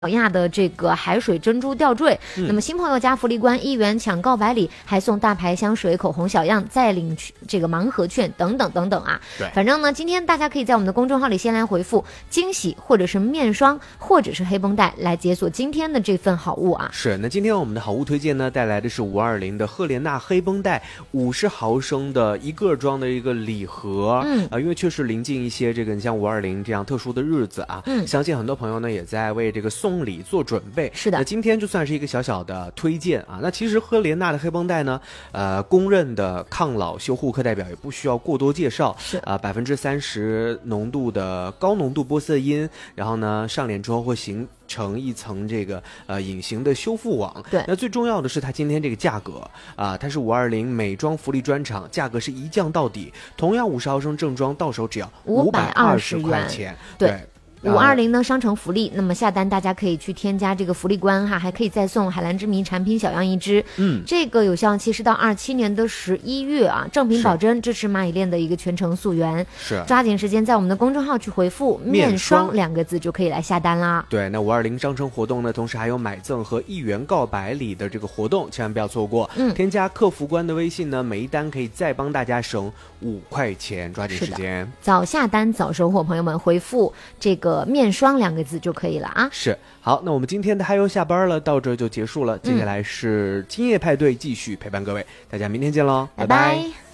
亚的这个海水珍珠吊坠，那么新朋友加福利关1元抢告白礼，还送大牌香水、口红小样，再领这个盲盒券等等等等啊。 对， 反正呢，今天大家可以在我们的公众号里先来回复惊喜，或者是面霜，或者是黑绷带，来解锁今天的这份好物啊。 是，那今天我们的好物推荐呢，带来的是520的赫莲娜黑绷带50毫升的一个装的一个礼盒。因为确实临近一些这个你像520这样特殊的日子啊，相信很多朋友呢也在为这个送礼做准备。 是的， 那今天就算是一个小小的推荐啊。那其实赫莲娜的黑绷带呢，公认的抗老修护课代表，也不需要过多介绍。 是 30%浓度的高浓度玻色因，然后呢上脸之后会形成一层这个隐形的修复网。 对， 那最重要的是它今天这个价格啊，它是520美妆福利专场，价格是一降到底，同样50毫升正装到手只要520块钱。 对。520呢商城福利，那么下单大家可以去添加这个福利关哈，还可以再送海蓝之谜产品小样1支。这个有效期是到27年的11月啊，正品保真，支持蚂蚁链的一个全程溯源。 是， 抓紧时间在我们的公众号去回复面霜2个字就可以来下单啦。 对，那520商城活动呢，同时还有买赠和1元告白礼的这个活动，千万不要错过。添加客服官的微信呢，每一单可以再帮大家省5块钱，抓紧时间， 早下单早收获，朋友们回复这个面霜2个字就可以了啊。 是，好，那我们今天的嗨哟下班了，到这就结束了。接下来是今夜派对，继续陪伴各位，大家明天见喽，拜拜。